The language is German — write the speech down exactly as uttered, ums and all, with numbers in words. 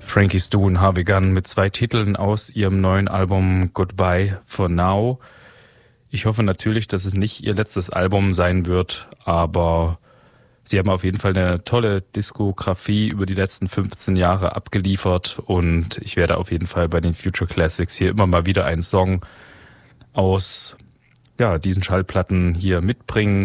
Frankie Stu und Harvey Gunn mit zwei Titeln aus ihrem neuen Album Goodbye for Now. Ich hoffe natürlich, dass es nicht ihr letztes Album sein wird, aber sie haben auf jeden Fall eine tolle Diskografie über die letzten fünfzehn Jahre abgeliefert und ich werde auf jeden Fall bei den Future Classics hier immer mal wieder einen Song aus ja, diesen Schallplatten hier mitbringen.